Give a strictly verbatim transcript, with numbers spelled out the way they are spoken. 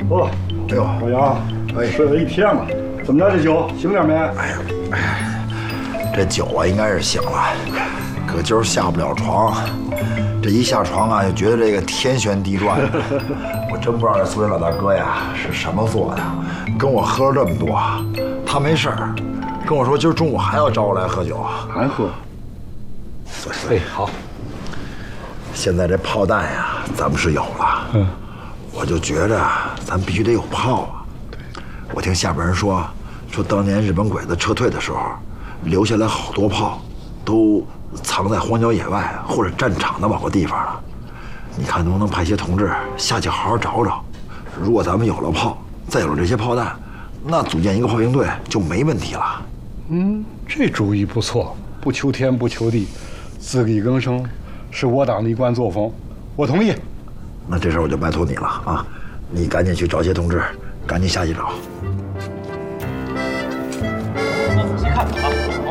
哦， 哎呦， 老杨， 哎， 睡了一天了，怎么着这酒醒点没？ 哎呀，这酒啊应该是醒了，可今儿下不了床。这一下床啊，就觉得这个天旋地转的。我真不知道这苏联老大哥呀是什么做的，跟我喝了这么多，他没事儿，跟我说今儿中午还要找我来喝酒， 还喝？ 对，好。现在这炮弹呀，咱们是有了，嗯，我就觉着咱必须得有炮啊。对，我听下边人说，说当年日本鬼子撤退的时候，留下来好多炮，都藏在荒郊野外或者战场的某个地方了。你看能不能派些同志下去好好找找？如果咱们有了炮，再有了这些炮弹，那组建一个炮兵队就没问题了。 嗯，这主意不错，不求天不求地，自力更生是我党的一贯作风，我同意。 那这事儿我就拜托你了啊！你赶紧去找些同志，赶紧下去找。 仔细看看啊。